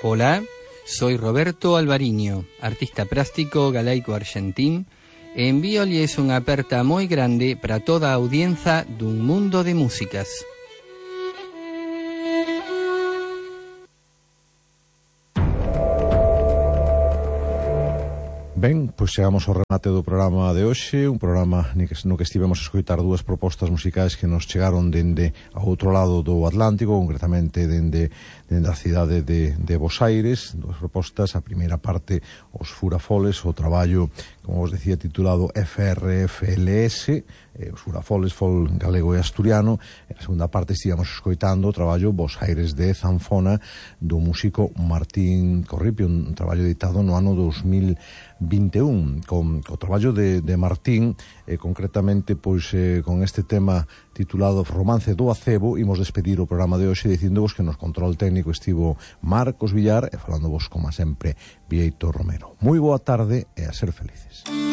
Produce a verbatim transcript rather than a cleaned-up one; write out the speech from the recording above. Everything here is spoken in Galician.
Hola, soy Roberto Alvariño, artista plástico galaico argentín, e envíolles unha aperta moi grande para toda a audiencia dun mundo de músicas. Ben, pois chegamos ao remate do programa de hoxe, un programa no que estivemos a escoitar dúas propostas musicais que nos chegaron dende ao outro lado do Atlántico, concretamente dende, dende a cidade de, de Bos Aires, dúas propostas, a primeira parte os Furafoles, o traballo, como vos decía, titulado F R F L S, eh, os Furafoles, fol galego e asturiano, e na segunda parte estivemos escoitando o traballo Bos Aires de Zanfona do músico Martín Corripio, un traballo editado no ano dos mil vinte e un, con o traballo de, de Martín, eh, concretamente pois eh, con este tema titulado Romance do Acebo. Imos despedir o programa de hoxe dicíndovos que nos control técnico estivo Marcos Villar e falándovos, como sempre, Vieito Romero. Moi boa tarde e a ser felices.